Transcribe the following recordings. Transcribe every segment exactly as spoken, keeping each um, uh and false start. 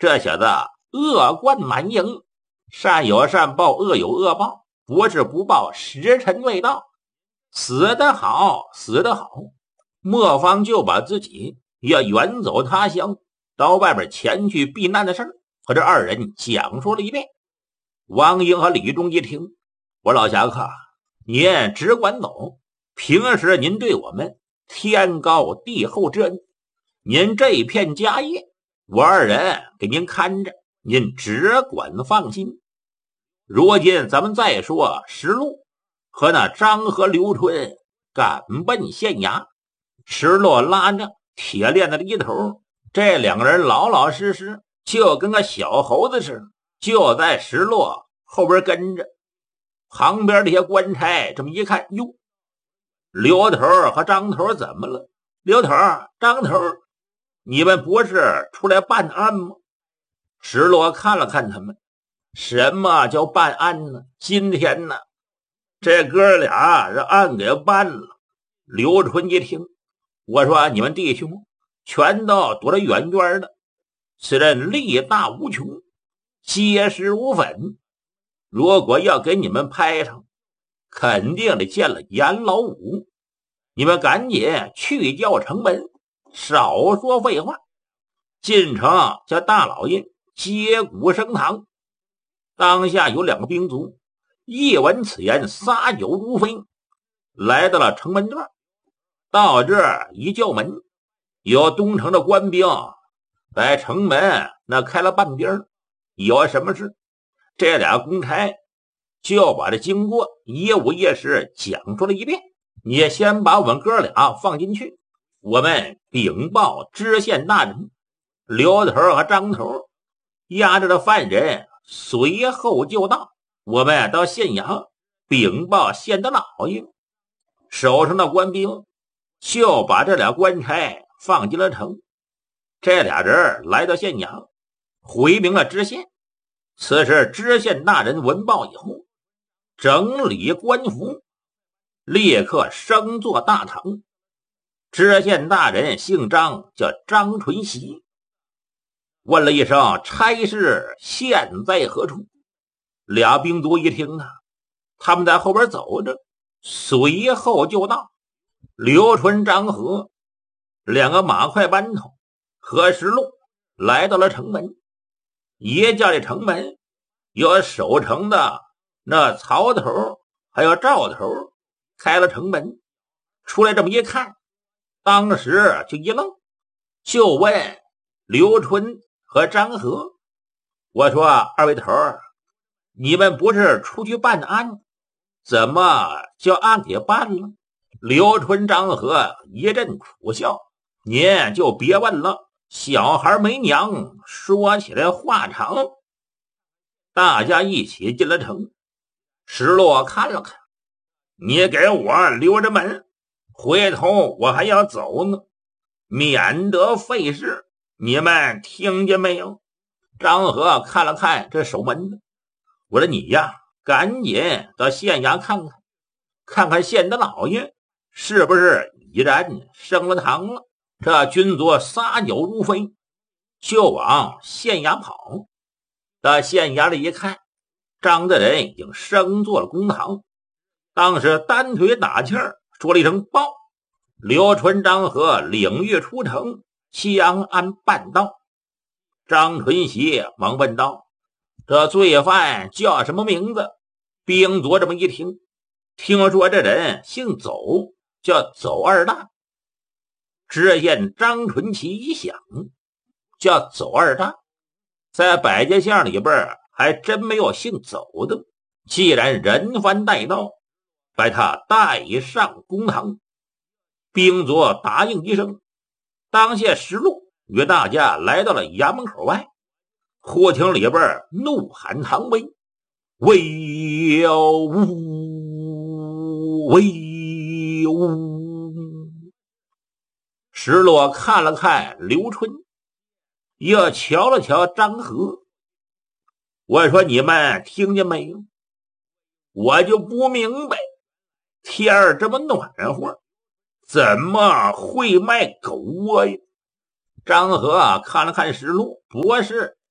这小子恶贯满盈，善有善报，恶有恶报，不是不报，时辰未到。死得好，死得好，磨坊就把自己要远走他乡，到外边前去避难的事儿和这二人讲述了一遍。王英和李忠一听，我老侠客，您只管走，平时您对我们天高地厚之恩，您这一片家业我二人给您看着，您只管放心。如今咱们再说石路和那张和刘春赶奔县衙，石路拉着铁链子的一头，这两个人老老实实就跟个小猴子似的，就在石路后边跟着。旁边这些官差这么一看，哟，刘头和张头怎么了？刘头张头，你们不是出来办案吗？石罗看了看他们，什么叫办案呢？今天呢，这哥俩这案给办了。刘春一听，我说你们弟兄全都躲得远远的，此人力大无穷，结实无粉，如果要给你们拍上，肯定得见了阎老五。你们赶紧去叫城门，少说废话，进城叫大老爷接骨升堂。当下有两个兵卒一闻此言，撒酒如飞，来到了城门段。到这儿一叫门，有东城的官兵在城门那开了半边，有什么事？这俩公差就把这经过一五一十讲述了一遍。你先把我们哥俩放进去，我们禀报知县大人。刘头和张头押着的犯人随后就到，我们到县衙禀报县的老爷。手上的官兵就把这俩官差放进了城。这俩人来到县衙，回明了知县。此时知县大人闻报以后，整理官服，立刻升坐大堂。知县大人姓张，叫张纯喜，问了一声差事现在何处。俩兵卒一听啊，他们在后边走着，随后就到。刘纯张和两个马快班头和石路来到了城门。一叫这城门，有守城的那曹头还有赵头开了城门，出来这么一看，当时就一愣，就问刘春和张和，我说二位头，你们不是出去办案，怎么叫案给办了？刘春张和一阵苦笑，您就别问了，小孩没娘，说起来话长。大家一起进了城。石洛看了看，你给我留着门，回头我还要走呢，免得费事，你们听见没有？张和看了看这守门的，我说你呀，赶紧到县衙看看，看看县的老爷是不是已然升了堂了。这军卒撒酒如飞，就往县衙跑。到县衙里一看，张大人已经升坐了公堂，当时单腿打气儿，说了一声报。刘纯张和领狱出城，相安办道。张纯喜忙问道，这罪犯叫什么名字？兵卒这么一听，听说这人姓走，叫走二大。知县张纯奇一想，叫走二大，在百家巷里边还真没有姓走的。既然人犯带到，把他带上公堂。兵卒答应一声，当下实录与大家来到了衙门口外。忽听里边怒喊唐威，威武威武。石洛看了看刘春，又瞧了瞧张和，我说你们听见没有？我就不明白，天儿这么暖和，怎么会卖狗窝呀？张和看了看石路，不是，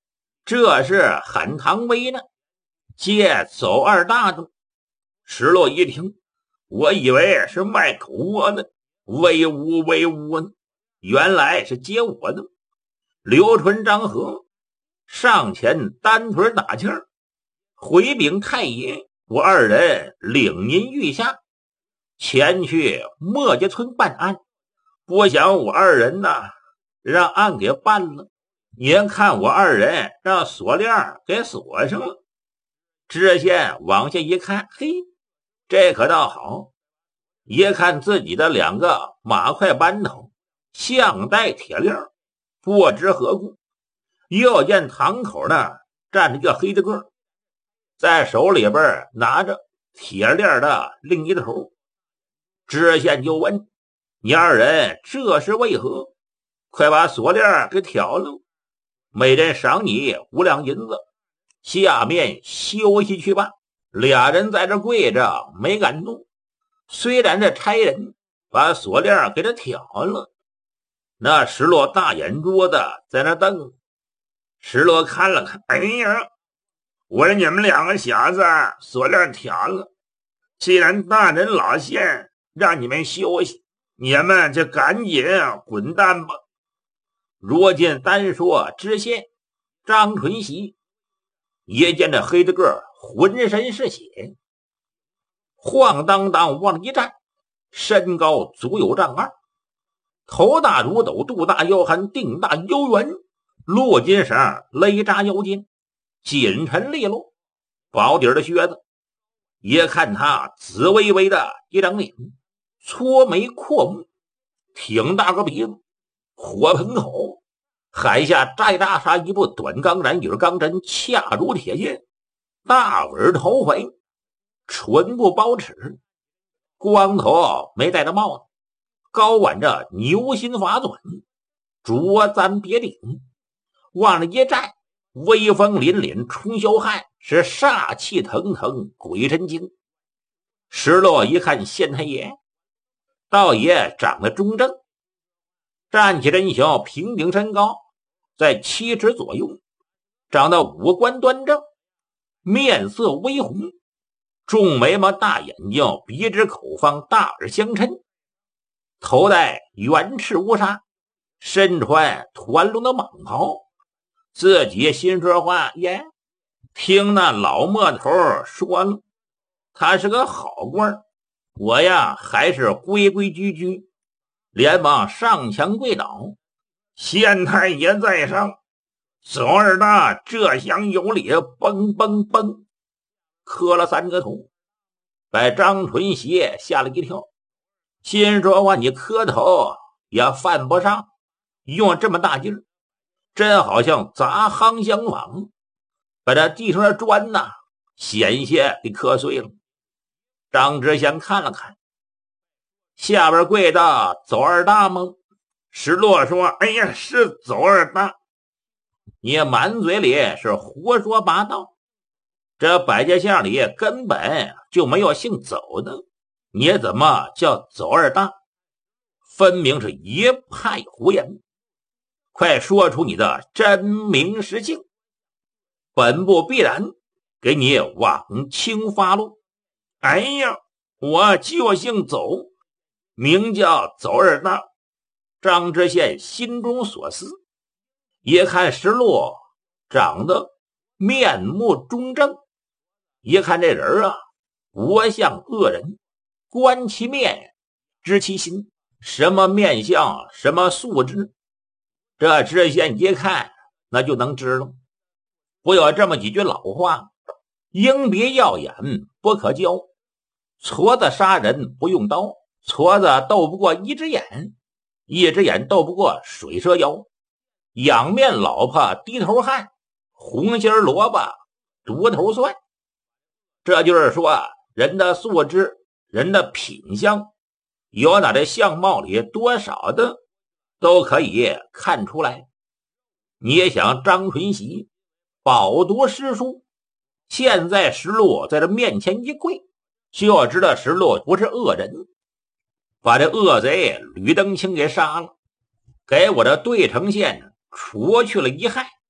这是喊唐威呢，借走二大的。石落一听，我以为是卖狗窝呢，威武威武呢，原来是接我的。刘纯、张和上前单腿打气儿，回禀太爷，我二人领您御下前去墨家村办案，不想我二人呢让案给办了，您看我二人让锁链给锁上了。知县往下一看，嘿，这可倒好，一看自己的两个马块扳头项带铁链，不知何故，又见堂口呢站着个黑的个，在手里边拿着铁链的另一头。知县就问，你二人这是为何？快把锁链给挑了，每人赏你五两银子，下面休息去吧。俩人在这跪着没敢动，虽然这差人把锁链给他挑了，那石落大眼珠子在那瞪。石落看了看，哎呀，我说你们两个小子锁链挑了，既然大人老县让你们休息，你们就赶紧滚蛋吧。如今单说知县张纯喜，也见这黑的个浑身是血，晃荡荡往一站，身高足有丈二，头大如斗，肚大腰寒，腚大腰圆，落金绳勒扎腰间，紧沉利落，薄底的靴子。也看他紫微微的一张脸，搓眉阔目，挺大个鼻子，火盆口，海下摘扎杀一部短钢髯羽钢针，恰如铁剑，大耳头回，唇部包齿，光头没戴着帽子，高挽着牛心法短，着簪别顶，往那一站，威风凛凛冲霄汉，是煞气腾腾鬼神经。石落一看县太爷，道爷长得中正，站起人小，平顶身高在七尺左右，长得五官端正，面色微红，重眉毛大眼睛，鼻直口方，大耳相称，头戴圆翅乌纱，身穿团龙的蟒袍。自己心说话耶，听那老墨头说了，他是个好官，我呀还是规规矩矩，连忙上墙跪倒，县太爷在上，走二大这厢有礼，嘣嘣嘣，磕了三个头，把张纯喜吓了一跳，心说话你磕头也犯不上，用这么大劲儿，真好像砸夯相仿，把这地上的砖呐险些给磕碎了。张知县看了看，下边跪的走二大吗？石落说，哎呀，是走二大。你满嘴里是胡说八道，这百家巷里根本就没有姓走的，你怎么叫走二大？分明是一派胡言，快说出你的真名实姓，本部必然给你往轻发落。哎呀，我就姓走，名叫走二大。张知县心中所思，也看石落长得面目中正，一看这人啊不像恶人，观其面知其心，什么面相什么素质，这知县一看那就能知道。不有这么几句老话，鹰鼻耀眼不可交，矬子杀人不用刀，矬子斗不过一只眼，一只眼斗不过水蛇腰，仰面老婆低头汉，红心萝卜独头蒜。这就是说人的素质，人的品相，有哪的相貌里多少的都可以看出来。你也想张纯喜饱读诗书，现在石路在这面前一跪，就知道石路不是恶人，把这恶贼吕登清给杀了，给我的对城县除去了一害。